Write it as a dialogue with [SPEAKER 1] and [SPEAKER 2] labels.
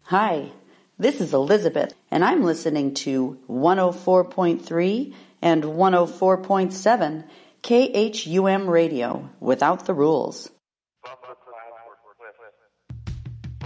[SPEAKER 1] Hi, this is Elizabeth, and I'm listening to 104.3 and 104.7 KHUM Radio, Without the Rules.